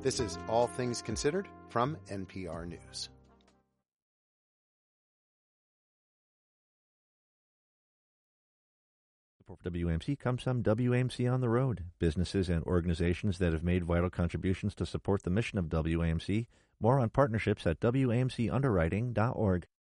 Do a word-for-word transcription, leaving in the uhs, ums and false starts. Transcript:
This is All Things Considered from N P R News. Support for W A M C comes from W A M C On the Road, businesses and organizations that have made vital contributions to support the mission of W A M C. More on partnerships at W A M C underwriting dot org.